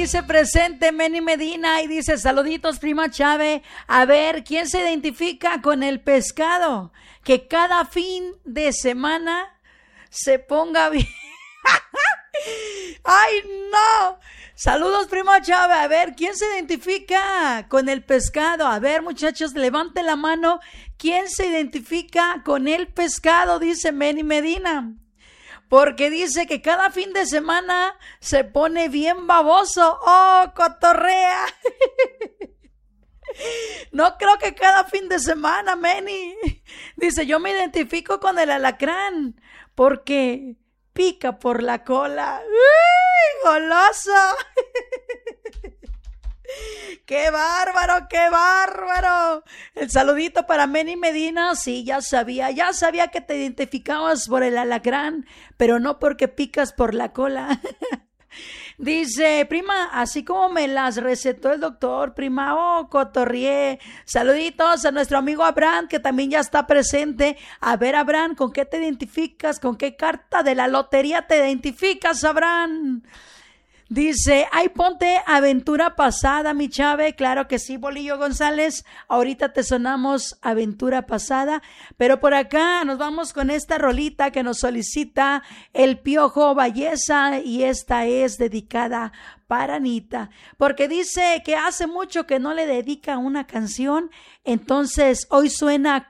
dice presente Meni Medina y dice saluditos prima Chávez. A ver, ¿quién se identifica con el pescado? Que cada fin de semana se ponga bien. ¡Ay, no! Saludos, prima Chávez. A ver, ¿quién se identifica con el pescado? A ver, muchachos, levanten la mano. ¿Quién se identifica con el pescado? Dice Meni Medina. Porque dice que cada fin de semana se pone bien baboso. ¡Oh, cotorrea! No creo que cada fin de semana, Meni. Dice, yo me identifico con el alacrán porque pica por la cola. ¡Uy, goloso! ¡Qué bárbaro, qué bárbaro! El saludito para Meni Medina. Sí, ya sabía que te identificabas por el alacrán, pero no porque picas por la cola. Dice, prima, así como me las recetó el doctor, prima, oh, cotorrié. Saluditos a nuestro amigo Abraham, que también ya está presente. A ver, Abraham, ¿con qué te identificas? ¿Con qué carta de la lotería te identificas, Abraham? Dice, ay, ponte Aventura Pasada, mi Chave. Claro que sí, Bolillo González. Ahorita te sonamos Aventura Pasada. Pero por acá nos vamos con esta rolita que nos solicita el Piojo Valleza. Y esta es dedicada para Anita. Porque dice que hace mucho que no le dedica una canción. Entonces hoy suena